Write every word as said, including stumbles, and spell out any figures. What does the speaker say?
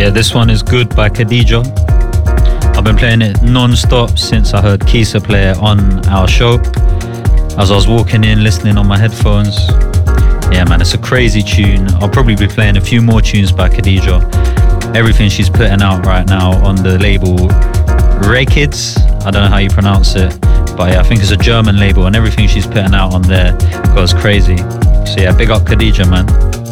Yeah, this one is Good by Khadija. I've been playing it non-stop since I heard Kisa play it on our show. As I was walking in, listening on my headphones. Yeah, man, it's a crazy tune. I'll probably be playing a few more tunes by Khadija. Everything she's putting out right now on the label Ray Kids. I don't know how you pronounce it, but yeah, I think it's a German label, and everything she's putting out on there goes crazy. So yeah, big up Khadija, man.